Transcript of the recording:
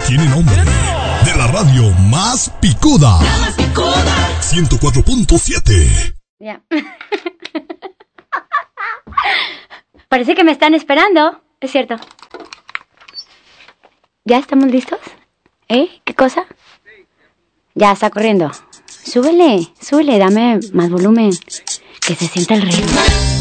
tiene nombre. De la radio más picuda. La más picuda. 104.7. Ya. Parece que me están esperando. Es cierto. ¿Ya estamos listos? ¿Qué cosa? Ya está corriendo. Súbele, dame más volumen. Que se sienta el ritmo.